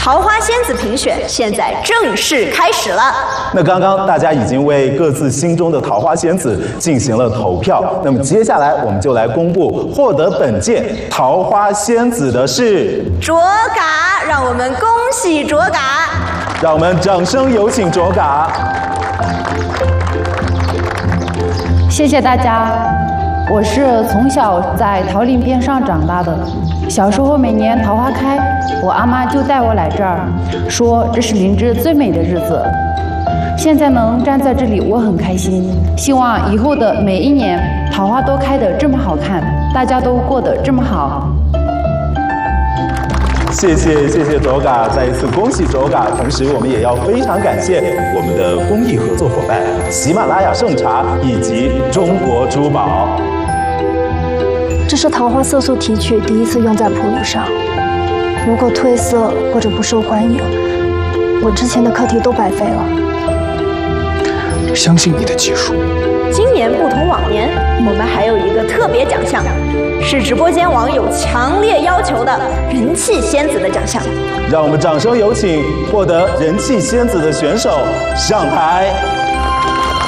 桃花仙子评选现在正式开始了。 那刚刚大家已经为各自心中的桃花仙子进行了投票，那么接下来我们就来公布获得本届桃花仙子的是卓嘎，让我们恭喜卓嘎！ 让我们掌声有请卓嘎。 谢谢大家，我是从小在桃林边上长大的。小时候每年桃花开，我阿妈就带我来这儿，说这是林芝最美的日子。现在能站在这里，我很开心。希望以后的每一年桃花都开得这么好看，大家都过得这么好。 谢谢卓嘎，再一次恭喜卓嘎。同时，我们也要非常感谢我们的公益合作伙伴喜马拉雅盛茶以及中国珠宝。 这是桃花色素提取第一次用在铺路上，如果褪色或者不受欢迎，我之前的课题都白费了。 相信你的技术。 今年不同往年，我们还有一个特别奖项，是直播间网友强烈要求的人气仙子的奖项。 让我们掌声有请获得人气仙子的选手上台。